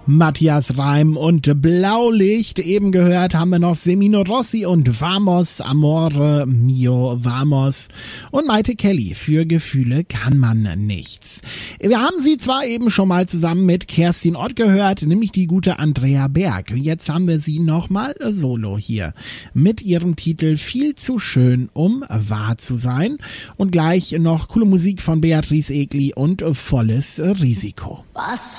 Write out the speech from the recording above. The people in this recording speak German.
Matthias Reim und Blaulicht. Eben gehört haben wir noch Semino Rossi und Vamos, Amore Mio, Vamos und Maite Kelly. Für Gefühle kann man nichts. Wir haben sie zwar eben schon mal zusammen mit Kerstin Ott gehört, nämlich die gute Andrea Berg. Jetzt haben wir sie nochmal solo hier mit ihrem Titel Viel zu schön, um wahr zu sein. Und gleich noch coole Musik von Beatrice Egli und Volles Risiko. Was